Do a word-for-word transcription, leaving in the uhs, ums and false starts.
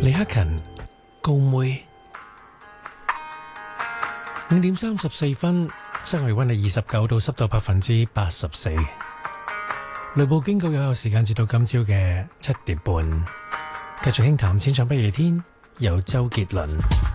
李克勤高妹五點三十四分，室外溫係二十九度，濕度百分之八十四。雷暴警告有效時間至到今朝嘅七點半。繼續輕談淺唱不夜天，有周杰倫。